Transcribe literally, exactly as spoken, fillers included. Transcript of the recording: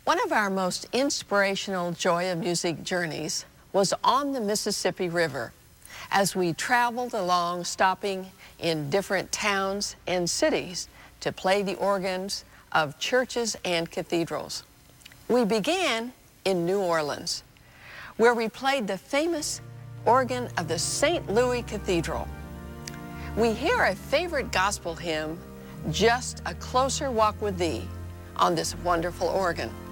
One of our most inspirational Joy of Music journeys was on the Mississippi River as we traveled along, stopping in different towns and cities to play the organs of churches and cathedrals. We began in New Orleans, where we played the famous organ of the Saint Louis Cathedral. We hear a favorite gospel hymn, Just a Closer Walk with Thee, on this wonderful organ.